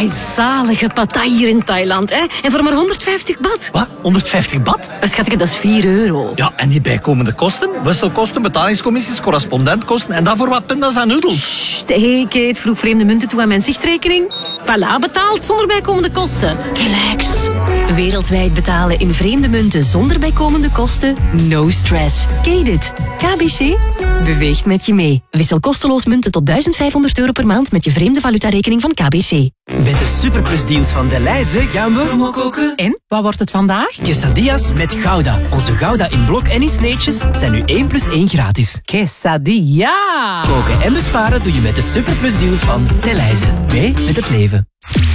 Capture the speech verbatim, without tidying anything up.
Amai, zalige pattaya hier in Thailand. Hè? En voor maar honderdvijftig baht. Wat? honderdvijftig baht? Schatje, dat is vier euro. Ja, en die bijkomende kosten? Wisselkosten, betalingscommissies, correspondentkosten en daarvoor wat pinda's en noedels. Sst, hey Kate, vroeg vreemde munten toe aan mijn zichtrekening. Voilà, betaald zonder bijkomende kosten. Relax. Wereldwijd betalen in vreemde munten zonder bijkomende kosten? No stress. Kate it. K B C beweegt met je mee. Wissel kosteloos munten tot duizend vijfhonderd euro per maand met je vreemde valutarekening van K B C. Met de superplusdeals van Delhaize gaan we rommel koken. En, wat wordt het vandaag? Quesadillas met Gouda. Onze Gouda in blok en in sneetjes zijn nu één plus één gratis. Quesadilla! Koken en besparen doe je met de superplusdeals van Delhaize. Mee met het leven.